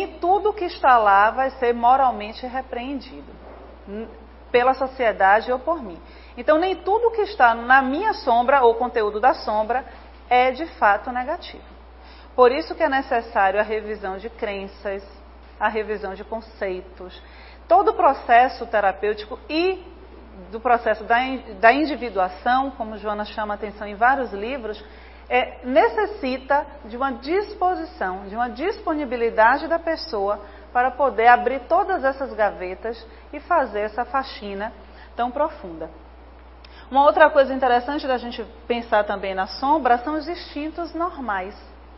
nem tudo que está lá vai ser moralmente repreendido pela sociedade ou por mim. Então, nem tudo que está na minha sombra ou conteúdo da sombra é de fato negativo. Por isso que é necessário a revisão de crenças, a revisão de conceitos, todo o processo terapêutico e do processo da individuação, como Joana chama a atenção em vários livros, necessita de uma disposição, de uma disponibilidade da pessoa para poder abrir todas essas gavetas e fazer essa faxina tão profunda. Uma outra coisa interessante da gente pensar também na sombra são os instintos normais,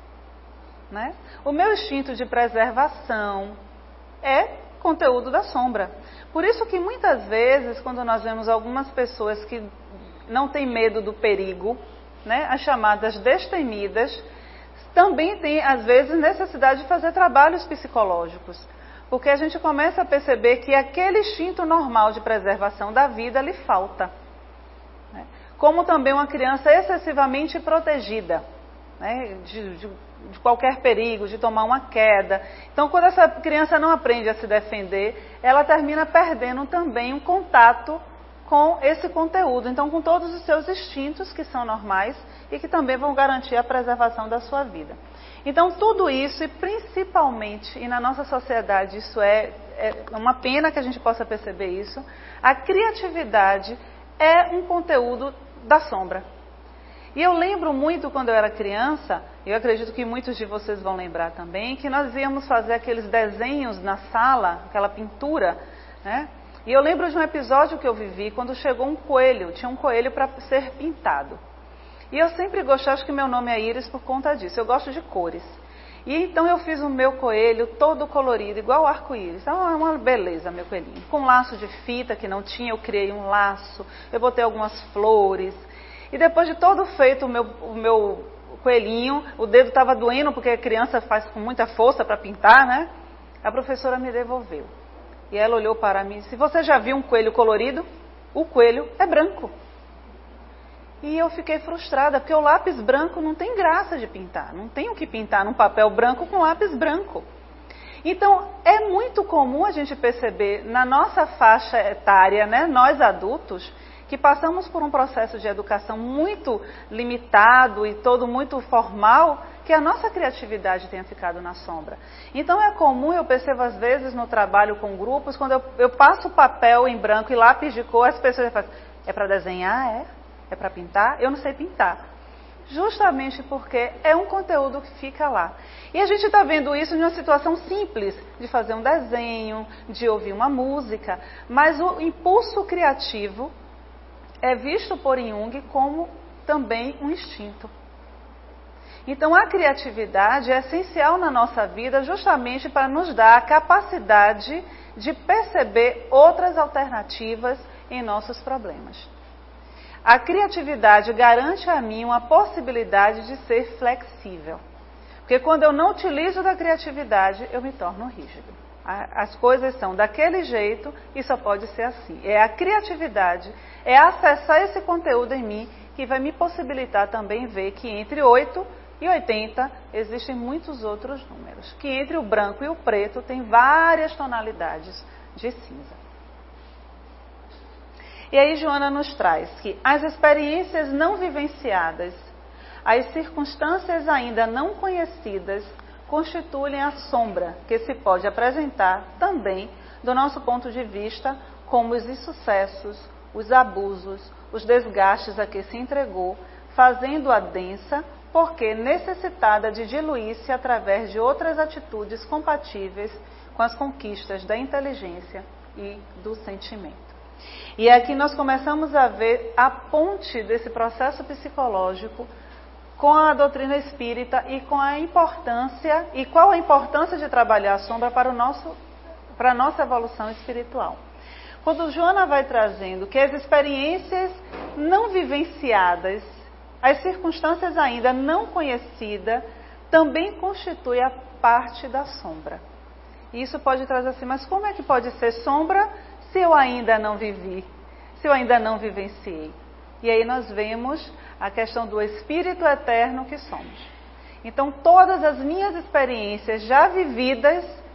né? O meu instinto de preservação é conteúdo da sombra. Por isso que muitas vezes, quando nós vemos algumas pessoas que não têm medo do perigo, né, as chamadas destemidas, também tem, às vezes, necessidade de fazer trabalhos psicológicos. Porque a gente começa a perceber que aquele instinto normal de preservação da vida lhe falta. Né? Como também uma criança excessivamente protegida, né, de qualquer perigo, de tomar uma queda. Então, quando essa criança não aprende a se defender, ela termina perdendo também um contato com esse conteúdo. Então, com todos os seus instintos, que são normais e que também vão garantir a preservação da sua vida. Então, tudo isso, e principalmente, e na nossa sociedade isso é uma pena que a gente possa perceber isso, a criatividade é um conteúdo da sombra. E eu lembro muito quando eu era criança, eu acredito que muitos de vocês vão lembrar também, que nós íamos fazer aqueles desenhos na sala, aquela pintura, né? E eu lembro de um episódio que eu vivi quando chegou um coelho, tinha um coelho para ser pintado. E eu sempre gostei, acho que meu nome é Iris por conta disso, eu gosto de cores. E então eu fiz o meu coelho todo colorido, igual o arco-íris. Então é uma beleza, meu coelhinho. Com um laço de fita que não tinha, eu criei um laço, eu botei algumas flores. E depois de todo feito o meu coelhinho, o dedo estava doendo, porque a criança faz com muita força para pintar, né? A professora me devolveu. E ela olhou para mim e disse: você já viu um coelho colorido? O coelho é branco. E eu fiquei frustrada, porque o lápis branco não tem graça de pintar. Não tem o que pintar num papel branco com lápis branco. Então, é muito comum a gente perceber na nossa faixa etária, né, nós adultos, que passamos por um processo de educação muito limitado e todo muito formal, que a nossa criatividade tenha ficado na sombra. Então é comum, eu percebo às vezes no trabalho com grupos, quando eu passo papel em branco e lápis de cor, as pessoas falam: é para desenhar? É para pintar? Eu não sei pintar. Justamente porque é um conteúdo que fica lá. E a gente está vendo isso em uma situação simples, de fazer um desenho, de ouvir uma música, mas o impulso criativo é visto por Jung como também um instinto. Então a criatividade é essencial na nossa vida justamente para nos dar a capacidade de perceber outras alternativas em nossos problemas. A criatividade garante a mim uma possibilidade de ser flexível. Porque quando eu não utilizo da criatividade, eu me torno rígido. As coisas são daquele jeito e só pode ser assim. É a criatividade, é acessar esse conteúdo em mim que vai me possibilitar também ver que entre 8 e 80 existem muitos outros números. Que entre o branco e o preto tem várias tonalidades de cinza. E aí Joana nos traz que as experiências não vivenciadas, as circunstâncias ainda não conhecidas, constituem a sombra que se pode apresentar também, do nosso ponto de vista, como os insucessos, os abusos, os desgastes a que se entregou, fazendo-a densa, porque necessitada de diluir-se através de outras atitudes compatíveis com as conquistas da inteligência e do sentimento. E aqui nós começamos a ver a ponte desse processo psicológico com a doutrina espírita e com a importância, e qual a importância de trabalhar a sombra para a nossa evolução espiritual. Quando Joana vai trazendo que as experiências não vivenciadas, as circunstâncias ainda não conhecidas, também constituem a parte da sombra. E isso pode trazer assim, mas como é que pode ser sombra se eu ainda não vivi, se eu ainda não vivenciei? E aí nós vemos a questão do espírito eterno que somos. Então, todas as minhas experiências já vividas,